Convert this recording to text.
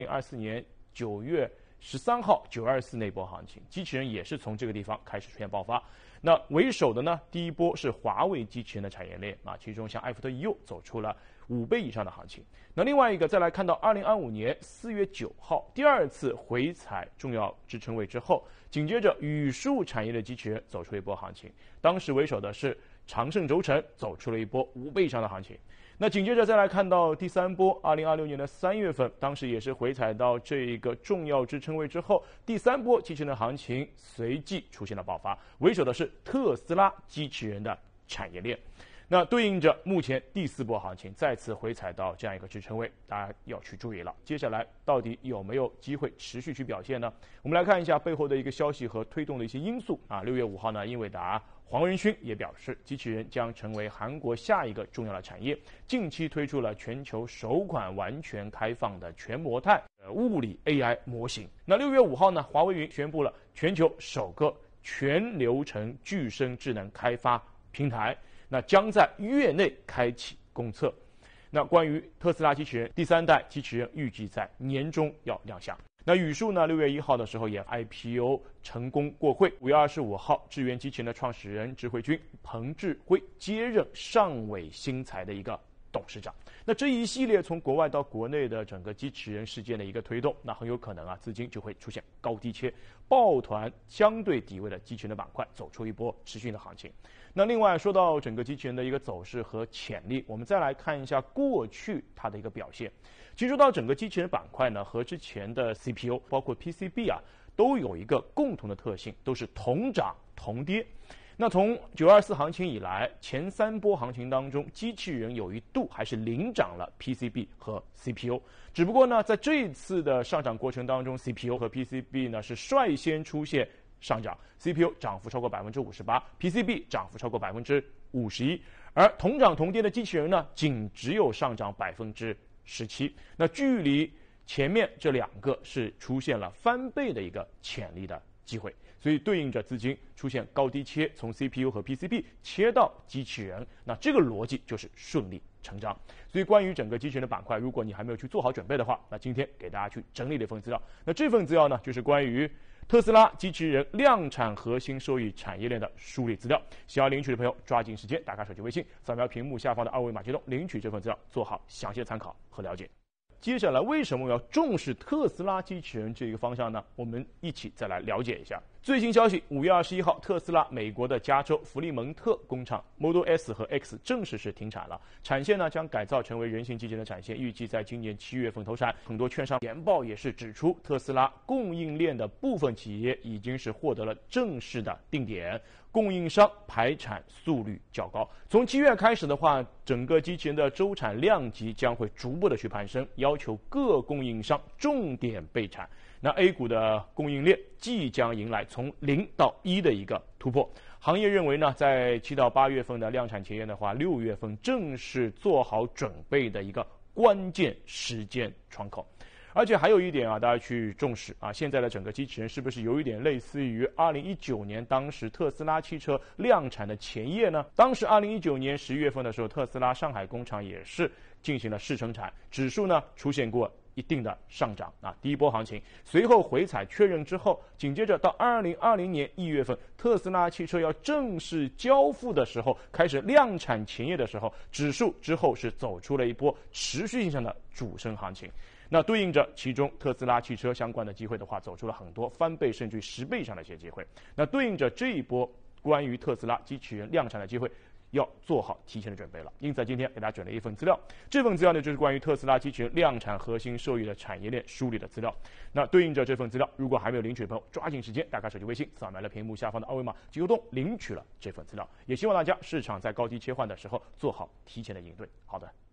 2024年9月13号924那波行情，机器人也是从这个地方开始出现爆发。那为首的呢，第一波是华为机器人的产业链啊，其中像艾弗特 EU 走出了5倍以上的行情。那另外一个再来看到2025年4月9号第二次回踩重要支撑位之后，紧接着语数产业的机器人走出一波行情，当时为首的是长盛轴承走出了一波5倍以上的行情。那紧接着再来看到第三波，2026年的3月份，当时也是回踩到这一个重要支撑位之后，第三波机器人的行情随即出现了爆发，为首的是特斯拉机器人的产业链。那对应着目前第四波行情再次回踩到这样一个支撑位，大家要去注意了。接下来到底有没有机会持续去表现呢？我们来看一下背后的一个消息和推动的一些因素啊。6月5号呢，英伟达黄仁勋也表示，机器人将成为韩国下一个重要的产业，近期推出了全球首款完全开放的全模态物理 AI 模型。那6月5号呢，华为云宣布了全球首个全流程具身智能开发平台，那将在月内开启公测。那关于特斯拉机器人第3代机器人，预计在年中要亮相。那语数呢，6月1号的时候也 IPO 成功过会。5月25号，智源机器人的创始人智慧君彭智辉接任上尾新材的一个董事长。那这一系列从国外到国内的整个机器人事件的一个推动，那很有可能资金就会出现高低切，抱团相对低位的机器人的板块走出一波持续的行情。那另外说到整个机器人的一个走势和潜力，我们再来看一下过去它的一个表现。其实说到整个机器人板块呢，和之前的 CPU 包括 PCB 都有一个共同的特性，都是同涨同跌。那从924行情以来，前3波行情当中，机器人有一度还是领涨了 PCB 和 CPU。只不过呢，在这一次的上涨过程当中 ，CPU 和 PCB 呢是率先出现上涨 ，CPU 涨幅超过58%，PCB 涨幅超过51%，而同涨同跌的机器人呢，仅只有上涨17%。那距离前面这2个是出现了翻倍的一个潜力的机会，所以对应着资金出现高低切，从 CPU 和 PCB 切到机器人，那这个逻辑就是顺理成章。所以关于整个机器人的板块，如果你还没有去做好准备的话，那今天给大家去整理了一份资料。那这份资料呢，就是关于特斯拉机器人量产核心收益产业链的梳理资料。想要领取的朋友，抓紧时间打开手机微信，扫描屏幕下方的2维码接通，领取这份资料，做好详细的参考和了解。接下来为什么我要重视特斯拉机器人这个方向呢？我们一起再来了解一下。最新消息，5月21号，特斯拉美国的加州弗利蒙特工厂 Model S 和 X 正式是停产了，产线呢将改造成为人形机器人的产线，预计在今年7月份投产。很多券商研报也是指出，特斯拉供应链的部分企业已经是获得了正式的定点，供应商排产速率较高。从7月开始的话，整个机器人的周产量级将会逐步的去攀升，要求各供应商重点备产。那 A 股的供应链即将迎来从0到1的一个突破。行业认为呢，在7到8月份的量产前夜的话，6月份正是做好准备的一个关键时间窗口。而且还有一点大家去重视现在的整个机器人是不是有一点类似于2019年当时特斯拉汽车量产的前夜呢？当时2019年11月份的时候，特斯拉上海工厂也是进行了试生产，指数呢出现过一定的上涨第一波行情，随后回踩确认之后，紧接着到2020年1月份，特斯拉汽车要正式交付的时候，开始量产前夜的时候，指数之后是走出了一波持续性上的主升行情。那对应着其中特斯拉汽车相关的机会的话，走出了很多翻倍甚至于10倍以上的一些机会。那对应着这一波关于特斯拉机器人量产的机会，要做好提前的准备了。因此今天给大家准备一份资料，这份资料呢就是关于特斯拉机器人量产核心受益的产业链梳理的资料。那对应着这份资料，如果还没有领取的朋友，抓紧时间打开手机微信，扫描了屏幕下方的2维码，即动领取了这份资料。也希望大家市场在高低切换的时候做好提前的应对。好的。